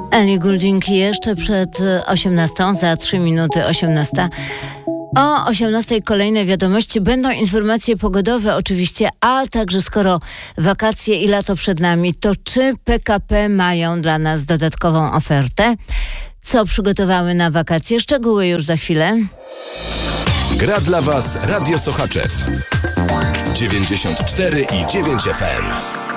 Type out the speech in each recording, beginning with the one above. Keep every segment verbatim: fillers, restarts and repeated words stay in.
Eli Goulding jeszcze przed osiemnastą, za trzy minuty osiemnasta. O osiemnastej kolejne wiadomości, będą informacje pogodowe oczywiście, a także skoro wakacje i lato przed nami, to czy P K P mają dla nas dodatkową ofertę? Co przygotowały na wakacje? Szczegóły już za chwilę. Gra dla Was Radio Sochaczew dziewięćdziesiąt cztery i dziewięć F M.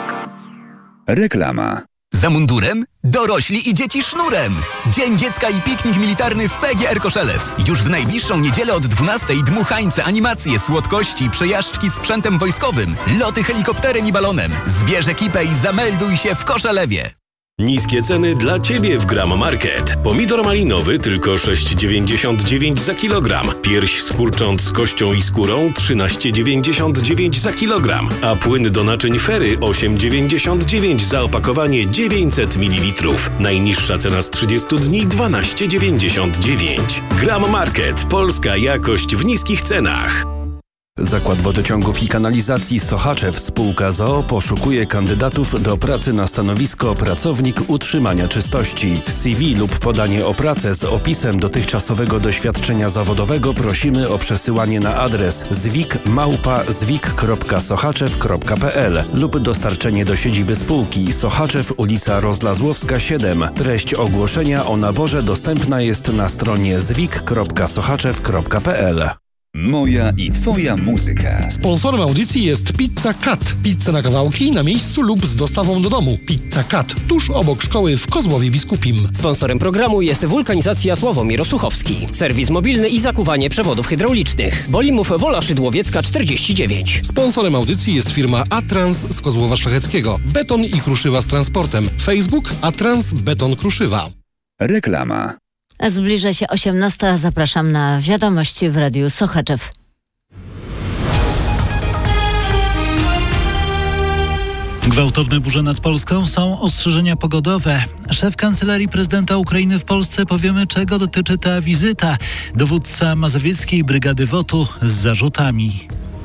Reklama. Za mundurem? Dorośli i dzieci sznurem! Dzień Dziecka i piknik militarny w P G R Koszelew. Już w najbliższą niedzielę od dwunastej dmuchańce, animacje, słodkości, przejażdżki sprzętem wojskowym, loty helikopterem i balonem. Zbierz ekipę i zamelduj się w Koszelewie. Niskie ceny dla Ciebie w Gram Market. Pomidor malinowy tylko sześć dziewięćdziesiąt dziewięć za kilogram. Pierś z kurcząt z kością i skórą trzynaście dziewięćdziesiąt dziewięć za kilogram. A płyn do naczyń Fery osiem dziewięćdziesiąt dziewięć za opakowanie dziewięćset mililitrów. Najniższa cena z trzydziestu dni dwanaście dziewięćdziesiąt dziewięć. Gram Market. Polska jakość w niskich cenach. Zakład Wodociągów i Kanalizacji Sochaczew spółka z o o poszukuje kandydatów do pracy na stanowisko pracownik utrzymania czystości. C V lub podanie o pracę z opisem dotychczasowego doświadczenia zawodowego prosimy o przesyłanie na adres zwik małpa zwik kropka sochaczew kropka p l lub dostarczenie do siedziby spółki Sochaczew, ulica Rozlazłowska siedem. Treść ogłoszenia o naborze dostępna jest na stronie zwik kropka sochaczew kropka p l. Moja i Twoja muzyka. Sponsorem audycji jest Pizza Cat. Pizza na kawałki, na miejscu lub z dostawą do domu. Pizza Cat, tuż obok szkoły w Kozłowie Biskupim. Sponsorem programu jest Wulkanizacja Sławomir Osuchowski. Serwis mobilny i zakuwanie przewodów hydraulicznych. Bolimów Wola Szydłowiecka czterdzieści dziewięć. Sponsorem audycji jest firma Atrans z Kozłowa Szlacheckiego. Beton i kruszywa z transportem. Facebook Atrans Beton Kruszywa. Reklama. Zbliża się osiemnasta. Zapraszam na wiadomości w Radiu Sochaczew. Gwałtowne burze nad Polską, są ostrzeżenia pogodowe. Szef Kancelarii Prezydenta Ukrainy w Polsce, powiemy, czego dotyczy ta wizyta. Dowódca Mazowieckiej Brygady W O T-u z zarzutami.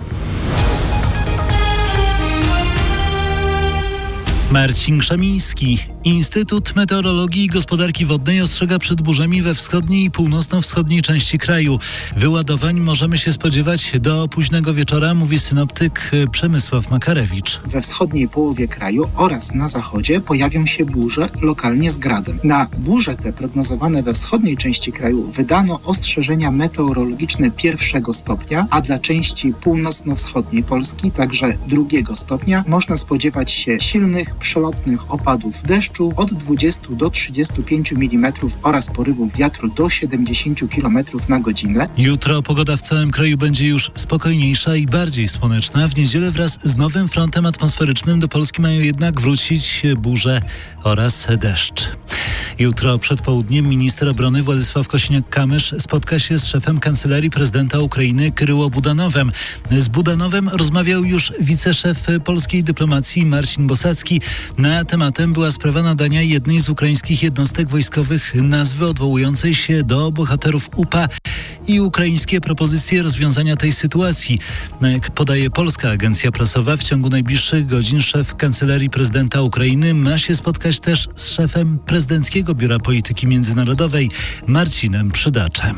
Marcin Krzemiński. Instytut Meteorologii i Gospodarki Wodnej ostrzega przed burzami we wschodniej i północno-wschodniej części kraju. Wyładowań możemy się spodziewać do późnego wieczora, mówi synoptyk Przemysław Makarewicz. We wschodniej połowie kraju oraz na zachodzie pojawią się burze, lokalnie z gradem. Na burze te prognozowane we wschodniej części kraju wydano ostrzeżenia meteorologiczne pierwszego stopnia, a dla części północno-wschodniej Polski, także drugiego stopnia, można spodziewać się silnych, przelotnych opadów deszczu od dwudziestu do trzydziestu pięciu milimetrów oraz porywów wiatru do siedemdziesięciu kilometrów na godzinę. Jutro pogoda w całym kraju będzie już spokojniejsza i bardziej słoneczna. W niedzielę wraz z nowym frontem atmosferycznym do Polski mają jednak wrócić burze oraz deszcz. Jutro przed południem minister obrony Władysław Kosiniak-Kamysz spotka się z szefem Kancelarii Prezydenta Ukrainy Kryło Budanowem. Z Budanowem rozmawiał już wiceszef polskiej dyplomacji Marcin Bosacki. Na tematem była sprawa nadania jednej z ukraińskich jednostek wojskowych nazwy odwołującej się do bohaterów U P A i ukraińskie propozycje rozwiązania tej sytuacji. Jak podaje polska agencja prasowa, w ciągu najbliższych godzin szef Kancelarii Prezydenta Ukrainy ma się spotkać też z szefem Prezydenckiego Biura Polityki Międzynarodowej Marcinem Przydaczem.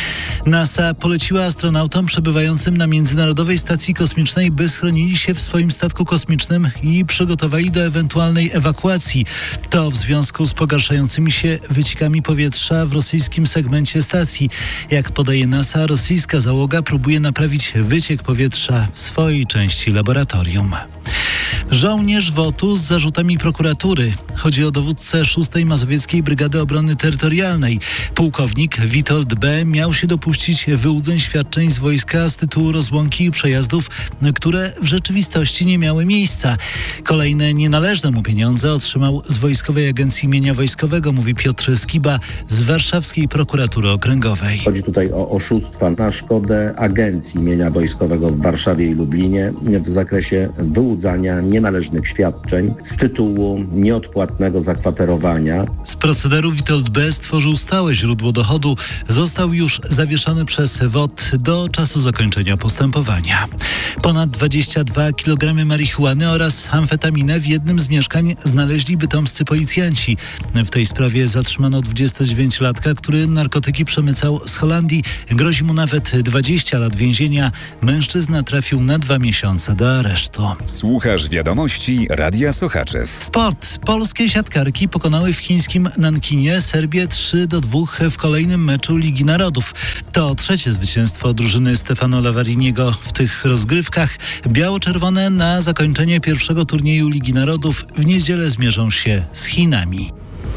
NASA poleciła astronautom przebywającym na Międzynarodowej Stacji Kosmicznej, by schronili się w swoim statku kosmicznym i przygotowali do ewentualnej ewakuacji. To w związku z pogarszającymi się wyciekami powietrza w rosyjskim segmencie stacji. Jak podaje NASA, rosyjska załoga próbuje naprawić wyciek powietrza w swojej części laboratorium. Żołnierz W O T-u z zarzutami prokuratury. Chodzi o dowódcę szóstej Mazowieckiej Brygady Obrony Terytorialnej. Pułkownik Witold B. miał się dopuścić wyłudzeń świadczeń z wojska z tytułu rozłąki i przejazdów, które w rzeczywistości nie miały miejsca. Kolejne nienależne mu pieniądze otrzymał z Wojskowej Agencji Mienia Wojskowego, mówi Piotr Skiba z Warszawskiej Prokuratury Okręgowej. Chodzi tutaj o oszustwa na szkodę Agencji Mienia Wojskowego w Warszawie i Lublinie w zakresie wyłudzania nienależnych świadczeń z tytułu nieodpłatnego zakwaterowania. Z procederu Witold B. stworzył stałe źródło dochodu. Został już zawieszony przez W O T do czasu zakończenia postępowania. Ponad dwadzieścia dwa kilogramy marihuany oraz amfetaminę w jednym z mieszkań znaleźli bytomscy policjanci. W tej sprawie zatrzymano dwudziestodziewięciolatka, który narkotyki przemycał z Holandii. Grozi mu nawet dwadzieścia lat więzienia. Mężczyzna trafił na dwa miesiące do aresztu. Słuchasz wiadomości Radia Sochaczew. Sport. Polskie siatkarki pokonały w chińskim Nankinie Serbię trzy do dwóch w kolejnym meczu Ligi Narodów. To trzecie zwycięstwo drużyny Stefano Lavariniego w tych rozgrywkach. Biało-czerwone na zakończenie pierwszego turnieju Ligi Narodów w niedzielę zmierzą się z Chinami.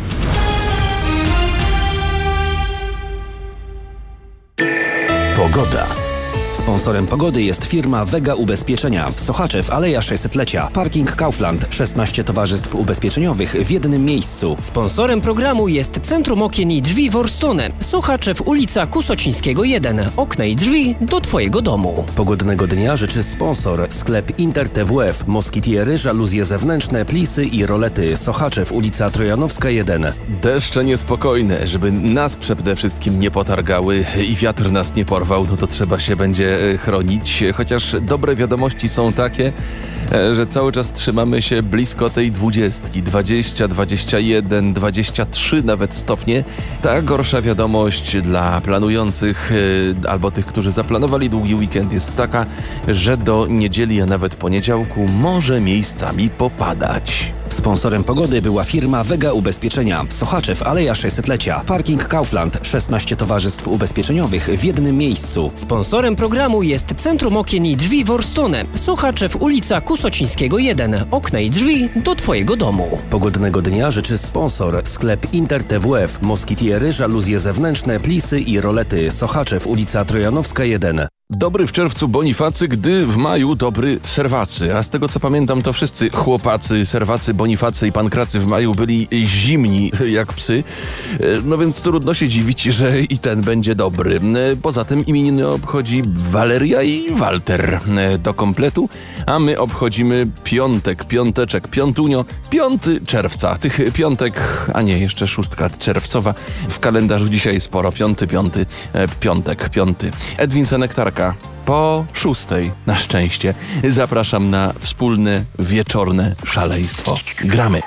Pogoda. Sponsorem pogody jest firma Vega Ubezpieczenia. Sochaczew, Aleja sześćsetlecia. Parking Kaufland. szesnaście towarzystw ubezpieczeniowych w jednym miejscu. Sponsorem programu jest Centrum Okien i Drzwi Worstone. Sochaczew, ulica Kusocińskiego jeden. Okna i drzwi do Twojego domu. Pogodnego dnia życzy sponsor. Sklep Inter T W F. Moskitiery, żaluzje zewnętrzne, plisy i rolety. Sochaczew, ulica Trojanowska jeden. Deszcze niespokojne, żeby nas przede wszystkim nie potargały i wiatr nas nie porwał, no to trzeba się będzie chronić, chociaż dobre wiadomości są takie, że cały czas trzymamy się blisko tej dwudziestki, dwadzieścia, dwadzieścia jeden, dwadzieścia trzy nawet stopnie. Ta gorsza wiadomość dla planujących albo tych, którzy zaplanowali długi weekend jest taka, że do niedzieli, a nawet poniedziałku może miejscami popadać. Sponsorem pogody była firma Vega Ubezpieczenia. Sochaczew, Aleja sześćsetlecia. Parking Kaufland. szesnaście towarzystw ubezpieczeniowych w jednym miejscu. Sponsorem programu jest Centrum Okien i Drzwi Worstone. Sochaczew, ulica Kusocińskiego jeden. Okna i drzwi do Twojego domu. Pogodnego dnia życzy sponsor. Sklep Inter T W F. Moskitiery, żaluzje zewnętrzne, plisy i rolety. Sochaczew, ulica Trojanowska jeden. Dobry w czerwcu Bonifacy, gdy w maju dobry Serwacy. A z tego co pamiętam, to wszyscy chłopacy, Serwacy, Bonifacy i Pankracy w maju byli zimni jak psy. No więc trudno się dziwić, że i ten będzie dobry. Poza tym imieniny obchodzi Waleria i Walter do kompletu, a my obchodzimy piątek, piąteczek, piątunio, piąty czerwca. Tych piątek, a nie, jeszcze szóstka czerwcowa. W kalendarzu dzisiaj sporo. Piąty, piąty, piątek, piąty. Edwin Senektarka. Po szóstej, na szczęście, zapraszam na wspólne wieczorne szaleństwo. Gramy.